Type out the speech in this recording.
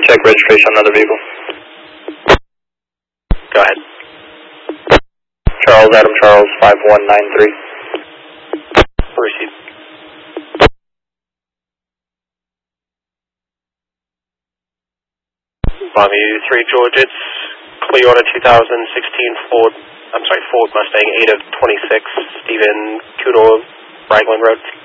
check registration on another vehicle. Go ahead. Charles, Adam Charles, 5193. Receive. Miami 3 George, it's Clearwater 2016 Ford Mustang 8 of 26, Stephen Kudor, Raglan Road.